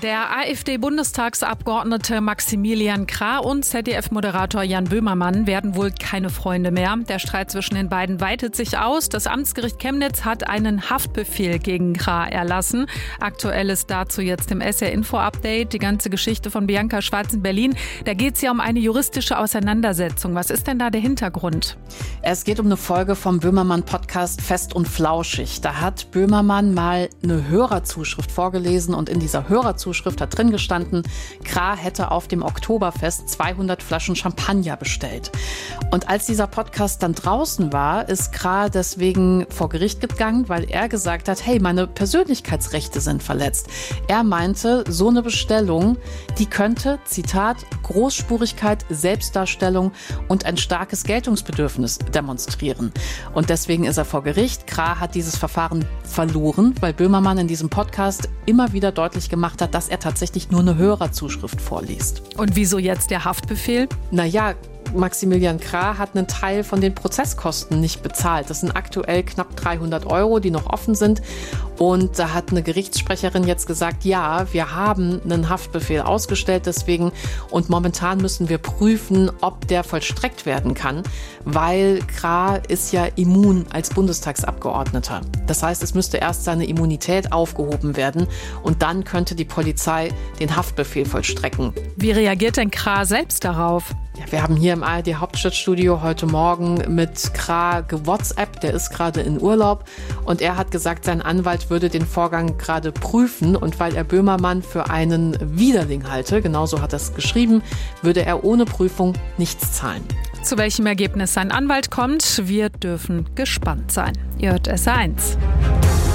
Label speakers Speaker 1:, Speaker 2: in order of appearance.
Speaker 1: Der AfD-Bundestagsabgeordnete Maximilian Krah und ZDF-Moderator Jan Böhmermann werden wohl keine Freunde mehr. Der Streit zwischen den beiden weitet sich aus. Das Amtsgericht Chemnitz hat einen Haftbefehl gegen Krah erlassen. Aktuell ist dazu jetzt im SR-Info-Update die ganze Geschichte von Bianca Schwarz in Berlin. Da geht es ja um eine juristische Auseinandersetzung. Was ist denn da der Hintergrund?
Speaker 2: Es geht um eine Folge vom Böhmermann-Podcast Fest und Flauschig. Da hat Böhmermann mal eine Hörerzuschrift vorgelesen und in dieser Hörerzuschrift hat drin gestanden, Krah hätte auf dem Oktoberfest 200 Flaschen Champagner bestellt. Und als dieser Podcast dann draußen war, ist Krah deswegen vor Gericht gegangen, weil er gesagt hat, hey, meine Persönlichkeitsrechte sind verletzt. Er meinte, so eine Bestellung, die könnte, Zitat, Großspurigkeit, Selbstdarstellung und ein starkes Geltungsbedürfnis demonstrieren. Und deswegen ist er vor Gericht. Krah hat dieses Verfahren verloren, weil Böhmermann in diesem Podcast immer wieder deutlich gemacht hat, dass er tatsächlich nur eine Hörerzuschrift vorliest.
Speaker 1: Und wieso jetzt der Haftbefehl?
Speaker 2: Naja, Maximilian Krah hat einen Teil von den Prozesskosten nicht bezahlt. Das sind aktuell knapp 300 €, die noch offen sind. Und da hat eine Gerichtssprecherin jetzt gesagt, ja, wir haben einen Haftbefehl ausgestellt deswegen. Und momentan müssen wir prüfen, ob der vollstreckt werden kann, weil Krah ist ja immun als Bundestagsabgeordneter. Das heißt, es müsste erst seine Immunität aufgehoben werden und dann könnte die Polizei den Haftbefehl vollstrecken.
Speaker 1: Wie reagiert denn Krah selbst darauf?
Speaker 2: Ja, wir haben hier im ARD Hauptstadtstudio heute Morgen mit Krah gewhatsappt. Der ist gerade in Urlaub und er hat gesagt, sein Anwalt würde den Vorgang gerade prüfen und weil er Böhmermann für einen Widerling halte, genauso hat er es geschrieben, würde er ohne Prüfung nichts zahlen.
Speaker 1: Zu welchem Ergebnis sein Anwalt kommt, wir dürfen gespannt sein. Ihr hört SR1.